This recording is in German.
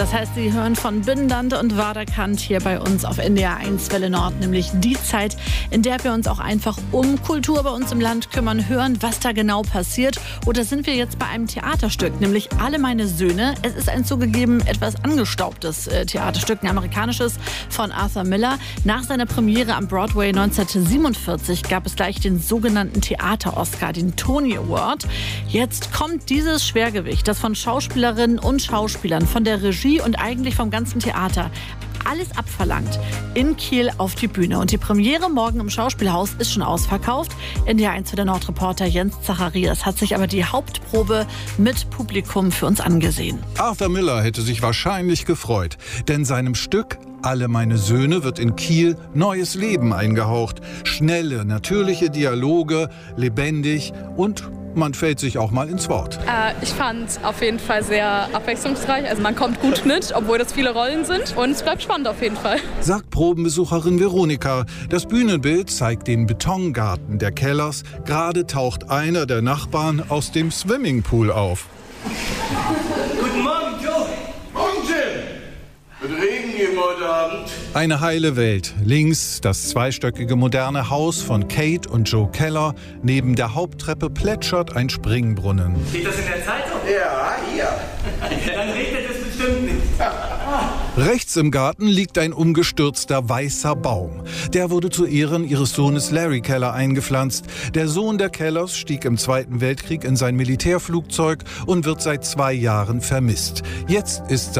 Das heißt, Sie hören von Bindand und Waderkant hier bei uns auf NDR 1 Welle Nord, nämlich die Zeit, in der wir uns auch einfach um Kultur bei uns im Land kümmern, hören, was da genau passiert. Oder sind wir jetzt bei einem Theaterstück, nämlich Alle meine Söhne. Es ist ein zugegeben etwas angestaubtes Theaterstück, ein amerikanisches von Arthur Miller. Nach seiner Premiere am Broadway 1947 gab es gleich den sogenannten Theater-Oscar, den Tony Award. Jetzt kommt dieses Schwergewicht, das von Schauspielerinnen und Schauspielern, von der Regie und eigentlich vom ganzen Theater alles abverlangt, in Kiel auf die Bühne. Und die Premiere morgen im Schauspielhaus ist schon ausverkauft. NDR 1 der Nordreporter Jens Zacharias hat sich aber die Hauptprobe mit Publikum für uns angesehen. Arthur Miller hätte sich wahrscheinlich gefreut, denn seinem Stück Alle meine Söhne wird in Kiel neues Leben eingehaucht. Schnelle, natürliche Dialoge, lebendig und man fällt sich auch mal ins Wort. Ich fand es auf jeden Fall sehr abwechslungsreich. Also man kommt gut mit, obwohl das viele Rollen sind. Und es bleibt spannend auf jeden Fall. Sagt Probenbesucherin Veronika. Das Bühnenbild zeigt den Betongarten der Kellers. Gerade taucht einer der Nachbarn aus dem Swimmingpool auf. Guten Morgen, Joe. Morgen, Jim. Mit Regen gehen wir heute Abend. Eine heile Welt. Links das zweistöckige moderne Haus von Kate und Joe Keller. Neben der Haupttreppe plätschert ein Springbrunnen. Steht das in der Zeitung? Ja, hier. Dann regnet es bestimmt nicht. Rechts im Garten liegt ein umgestürzter weißer Baum. Der wurde zu Ehren ihres Sohnes Larry Keller eingepflanzt. Der Sohn der Kellers stieg im Zweiten Weltkrieg in sein Militärflugzeug und wird seit 2 Jahren vermisst. Jetzt ist